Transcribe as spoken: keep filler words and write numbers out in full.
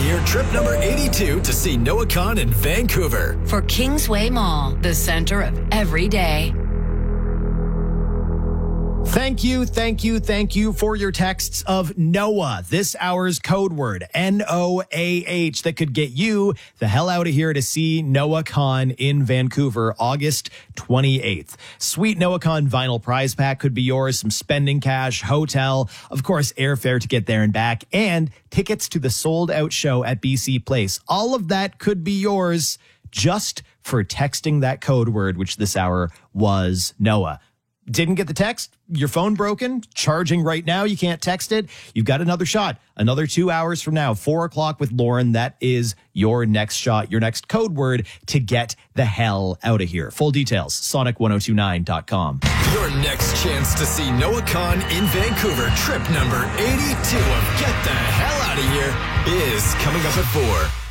Here, trip number eighty-two to see Noah Kahan in Vancouver. For Kingsway Mall, the center of every day. Thank you, thank you, thank you for your texts of Noah. This hour's code word, N O A H, that could get you the hell out of here to see Noah Kahan in Vancouver, August twenty-eighth. Sweet Noah Kahan vinyl prize pack could be yours, some spending cash, hotel, of course, airfare to get there and back, and tickets to the sold-out show at B C Place. All of that could be yours just for texting that code word, which this hour was Noah. Didn't get the text? Your phone broken? Charging right now? You can't text it? You've got another shot. Another two hours from now, four o'clock with Lauren. That is your next shot, your next code word to get the hell out of here. Full details, sonic ten twenty-nine dot com. Your next chance to see Noah Kahan in Vancouver, trip number eighty-two of Get the Hell Out of Here, is coming up at four.